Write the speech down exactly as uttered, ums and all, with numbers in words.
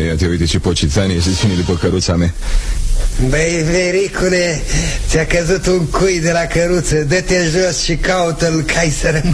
Ia te uite ce pocitanie și ține după căruța mea. Băi, vericule, ți-a căzut un cui de la căruță. Dă-te jos și caută-l, că ai să rămâi.